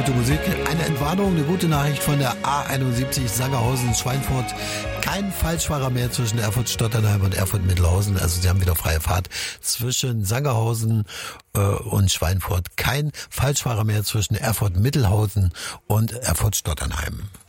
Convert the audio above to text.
gute Musik. Eine Entwarnung, eine gute Nachricht von der A71 Sangerhausen-Schweinfurt. Kein Falschfahrer mehr zwischen Erfurt-Stotternheim und Erfurt-Mittelhausen. Also Sie haben wieder freie Fahrt zwischen Sangerhausen und Schweinfurt. Kein Falschfahrer mehr zwischen Erfurt-Mittelhausen und Erfurt-Stotternheim.